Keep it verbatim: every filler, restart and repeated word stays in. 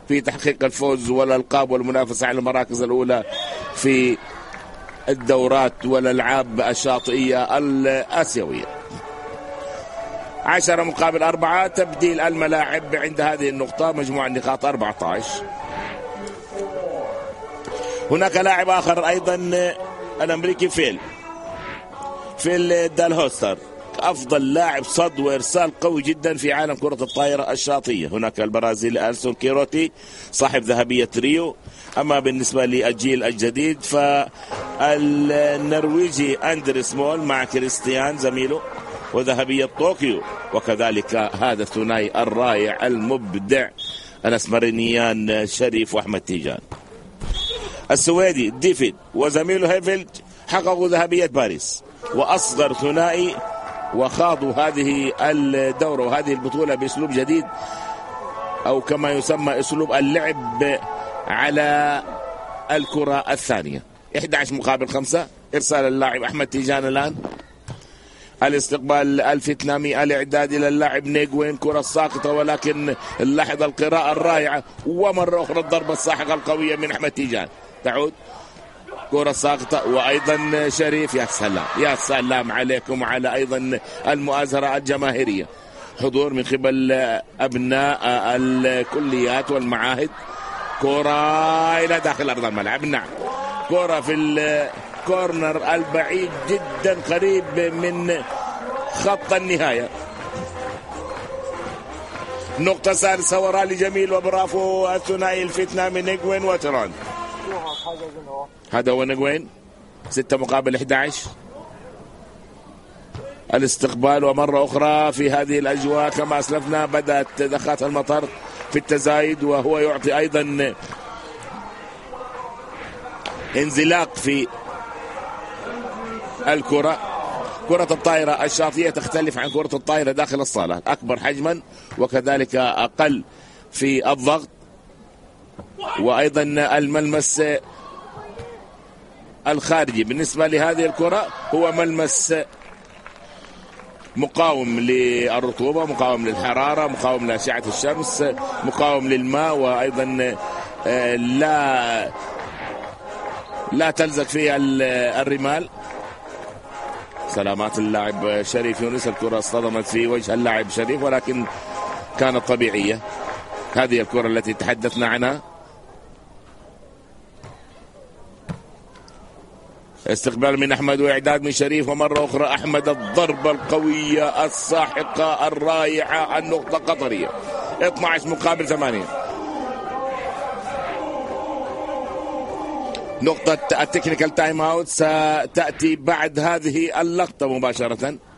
في تحقيق الفوز والألقاب والمنافسة على المراكز الأولى في الدورات والألعاب الشاطئية الآسيوية. عشرة مقابل أربعة، تبديل الملاعب عند هذه النقطة، مجموع النقاط أربعة عشر. هناك لاعب آخر أيضا الأمريكي فيل فيل دالهوستر، أفضل لاعب صد وإرسال قوي جدا في عالم كرة الطائرة الشاطئية. هناك البرازيلي ألسون كيروتي صاحب ذهبية ريو. أما بالنسبة للجيل الجديد فالنرويجي أندريس مول مع كريستيان زميله وذهبية طوكيو، وكذلك هذا الثنائي الرائع المبدع الأسمرينيان شريف وأحمد تيجان. السويدي ديفيد وزميله هيفيلد حققوا ذهبية باريس، وأصغر ثنائي، وخاضوا هذه الدورة وهذه البطولة بأسلوب جديد، أو كما يسمى أسلوب اللعب على الكرة الثانية. إحدى عشر مقابل خمسة، إرسال اللاعب أحمد تيجان الآن. الاستقبال الفيتنامي، الإعداد إلى اللاعب نيغوين، كرة ساقطة ولكن لاحظ القراءة الرائعة، ومرة أخرى الضربة الساحقة القوية من أحمد تيجان، تعود كرة ساقطة، وأيضا شريف. يا سلام يا سلام عليكم وعلى أيضا المؤازرة الجماهيرية، حضور من قبل أبناء الكليات والمعاهد. كرة إلى داخل أرض الملعب، نعم كرة في الكورنر البعيد جدا قريب من خط النهاية. نقطة سادسة وراء لجميل وبرافو الثنائي الفيتنامي نيغوين وتران. هذا هو نيغوين، ستة مقابل إحدى عشر. الاستقبال ومرة أخرى في هذه الأجواء كما أسلفنا بدأت دخات المطر في التزايد، وهو يعطي أيضا انزلاق في الكرة. كرة الطائرة الشاطئية تختلف عن كرة الطائرة داخل الصالة، أكبر حجما وكذلك أقل في الضغط، وأيضا الملمس الخارجي بالنسبة لهذه الكرة هو ملمس مقاوم للرطوبة، مقاوم للحرارة، مقاوم لأشعة الشمس، مقاوم للماء، وأيضا لا لا تلزق فيها الرمال. سلامات اللاعب شريف يونس، الكرة اصطدمت في وجه اللاعب شريف ولكن كانت طبيعية. هذه الكرة التي تحدثنا عنها. استقبال من أحمد وإعداد من شريف، ومرة أخرى أحمد الضربة القوية الساحقة الرائعة، النقطة قطرية. اثني عشر مقابل ثمانية. نقطة التكنيكال تايم اوت ستأتي بعد هذه اللقطة مباشرة.